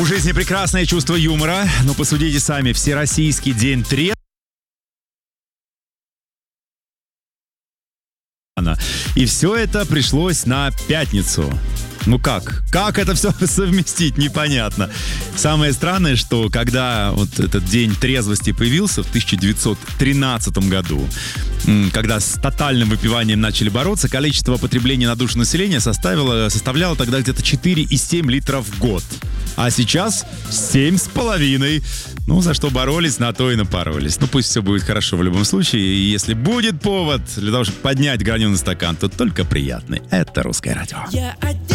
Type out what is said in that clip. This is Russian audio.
У жизни прекрасное чувство юмора, но посудите сами, Всероссийский день трезвости. И все это пришлось на пятницу. Ну как? Как это все совместить? Непонятно. Самое странное, что когда вот этот день трезвости появился в 1913 году, когда с тотальным выпиванием начали бороться, количество потребления на душу населения составляло тогда где-то 4,7 литров в год. А сейчас 7,5. Ну, за что боролись, на то и напарывались. Ну, пусть все будет хорошо в любом случае. И если будет повод для того, чтобы поднять граненый стакан, то только приятный. Это «Русское радио».